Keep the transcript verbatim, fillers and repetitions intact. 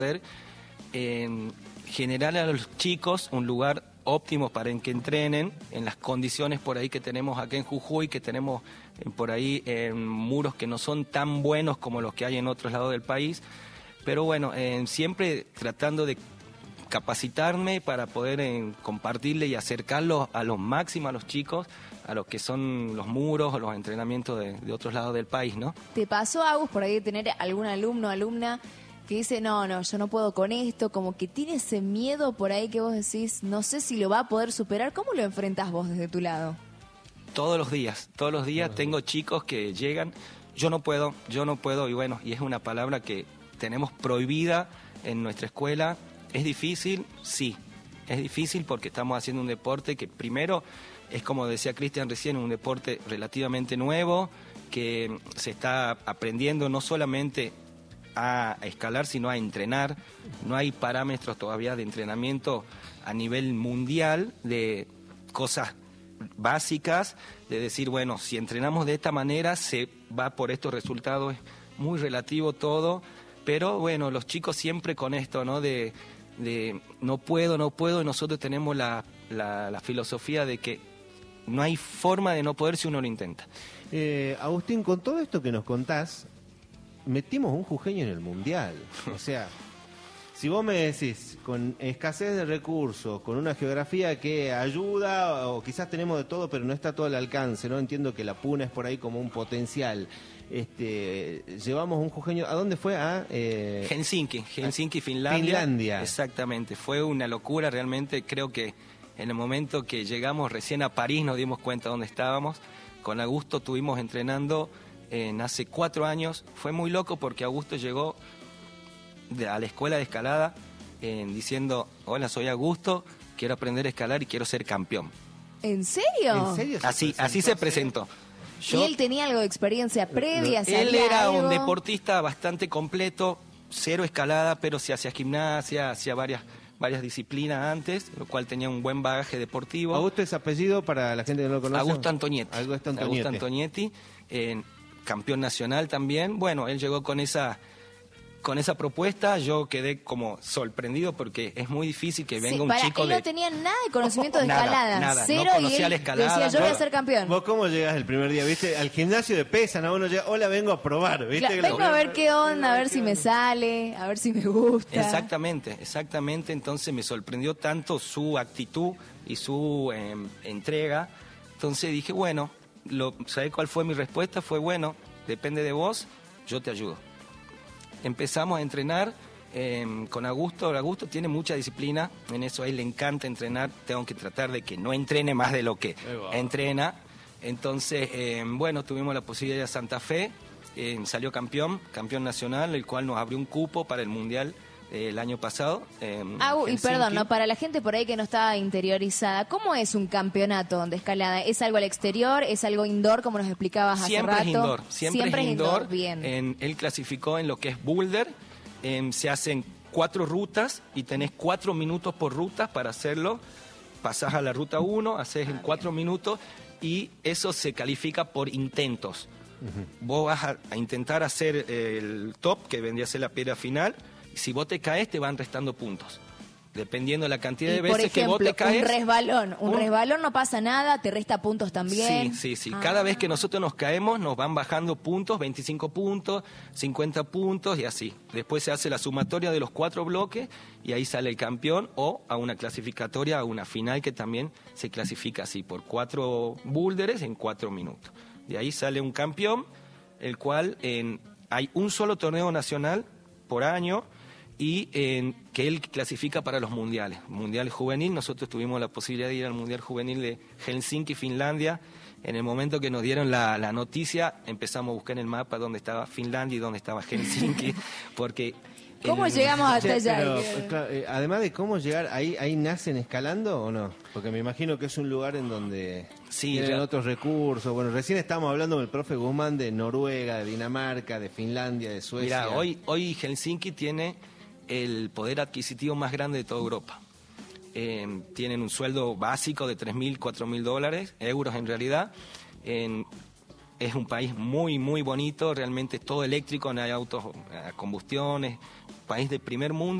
en generar a los chicos un lugar óptimo para en que entrenen, en las condiciones por ahí que tenemos acá en Jujuy, que tenemos eh, por ahí eh, muros que no son tan buenos como los que hay en otros lados del país, pero bueno, eh, siempre tratando de capacitarme para poder eh, compartirle y acercarlos a lo máximo a los chicos, a lo que son los muros o los entrenamientos de, de otros lados del país, ¿no? ¿Te pasó, Agus, por ahí de tener algún alumno o alumna que dice, no, no, yo no puedo con esto, como que tiene ese miedo por ahí que vos decís, no sé si lo va a poder superar? ¿Cómo lo enfrentás vos desde tu lado? Todos los días, todos los días tengo chicos que llegan, yo no puedo, yo no puedo, y bueno, y es una palabra que tenemos prohibida en nuestra escuela. ¿Es difícil? Sí, es difícil porque estamos haciendo un deporte que primero es, como decía Cristian recién, un deporte relativamente nuevo, que se está aprendiendo no solamente a escalar, sino a entrenar. No hay parámetros todavía de entrenamiento a nivel mundial de cosas básicas, de decir, bueno, si entrenamos de esta manera se va por estos resultados. Es muy relativo todo, pero bueno, los chicos siempre con esto, ¿no? De, de no puedo, no puedo, y nosotros tenemos la, la, la filosofía de que no hay forma de no poder si uno lo intenta. Eh, Agustín, con todo esto que nos contás, metimos un jujeño en el Mundial. O sea, si vos me decís, con escasez de recursos, con una geografía que ayuda, o quizás tenemos de todo, pero no está todo al alcance, ¿no? Entiendo que la Puna es por ahí como un potencial. Este, llevamos un jujeño, ¿a dónde fue? A eh... Helsinki, Helsinki, Finlandia. Finlandia. Exactamente, fue una locura realmente. Creo que en el momento que llegamos recién a París nos dimos cuenta dónde estábamos. Con Augusto estuvimos entrenando en hace cuatro años. Fue muy loco porque Augusto llegó de, a la escuela de escalada eh, diciendo, hola, soy Augusto, quiero aprender a escalar y quiero ser campeón. ¿En serio? ¿En serio? Así, así se presentó. Yo, ¿Y él tenía algo de experiencia previa? Él era algo? un deportista bastante completo, cero escalada, pero sí hacía gimnasia, hacía varias, varias disciplinas antes, lo cual tenía un buen bagaje deportivo. ¿Augusto es apellido para la gente que no lo conoce? Augusto Antonietti. Augusto Antonietti. Augusto Antonietti, eh, campeón nacional también. Bueno, él llegó con esa... Con esa propuesta yo quedé como sorprendido porque es muy difícil que venga sí, un para, chico él de... no tenía nada de conocimiento de nada, escalada, nada, cero, no conocía y él la escalada. decía, yo no. voy a ser campeón. ¿Vos cómo llegás el primer día? ¿Viste? Al gimnasio de pesa, ¿no? Uno llega, hola, vengo a probar, ¿viste? Claro, vengo a ver qué onda, a ver si me sale, a ver si me gusta. Exactamente, exactamente. Entonces me sorprendió tanto su actitud y su eh, entrega. Entonces dije, bueno, lo, ¿sabés cuál fue mi respuesta? Fue, bueno, depende de vos, yo te ayudo. Empezamos a entrenar eh, con Augusto. Augusto tiene mucha disciplina, en eso a él le encanta entrenar. Tengo que tratar de que no entrene más de lo que entrena. Entonces, eh, bueno, tuvimos la posibilidad de ir a Santa Fe, eh, salió campeón, campeón nacional, el cual nos abrió un cupo para el Mundial eh, el año pasado. Eh, Ah, y perdón, ¿no? Para la gente por ahí que no está interiorizada, ¿cómo es un campeonato de escalada? ¿Es algo al exterior? ¿Es algo indoor, como nos explicabas siempre hace rato? Es indoor, siempre, siempre es indoor. indoor. Bien. En, él clasificó en lo que es boulder. Eh, se hacen cuatro rutas y tenés cuatro minutos por ruta para hacerlo. Pasás a la ruta uno, haces en cuatro minutos y eso se califica por intentos. Uh-huh. Vos vas a, a intentar hacer el top, que vendría a ser la piedra final, y si vos te caes te van restando puntos. Dependiendo de la cantidad y de veces ejemplo, que vos te caes. Un resbalón, un, un resbalón no pasa nada, te resta puntos también. Sí, sí, sí. Ah. Cada vez que nosotros nos caemos nos van bajando puntos, veinticinco puntos, cincuenta puntos y así. Después se hace la sumatoria de los cuatro bloques y ahí sale el campeón o a una clasificatoria, a una final que también se clasifica así, por cuatro boulders en cuatro minutos. De ahí sale un campeón, el cual en, hay un solo torneo nacional por año y en, que él clasifica para los mundiales. Mundial juvenil, nosotros tuvimos la posibilidad de ir al Mundial Juvenil de Helsinki, Finlandia. En el momento que nos dieron la, la noticia, empezamos a buscar en el mapa dónde estaba Finlandia y dónde estaba Helsinki, porque... ¿Cómo el... llegamos hasta allá? Pero, claro, eh, además de cómo llegar, ¿ahí, ¿ahí nacen escalando o no? Porque me imagino que es un lugar en donde sí, tienen ya... otros recursos. Bueno, recién estábamos hablando con el profe Guzmán de Noruega, de Dinamarca, de Finlandia, de Suecia. Mira, hoy, hoy Helsinki tiene el poder adquisitivo más grande de toda Europa. Eh, tienen un sueldo básico de tres mil, cuatro mil dólares, euros en realidad. Eh, es un país muy, muy bonito, realmente es todo eléctrico, no hay autos a combustiones, país de primer mundo.